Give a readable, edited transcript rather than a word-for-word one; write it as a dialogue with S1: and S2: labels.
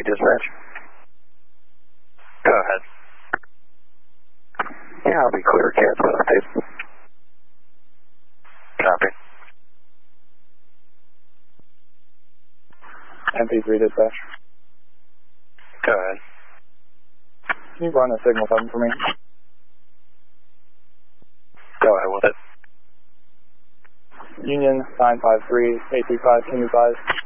S1: County Dispatch.
S2: Go ahead.
S1: Yeah, I'll be clear, Cats update.
S2: Copy.
S3: MP3 Dispatch.
S2: Go ahead.
S3: Can you run a signal 7 for me?
S2: Go ahead with it.
S3: Union 953, 835, can you advise?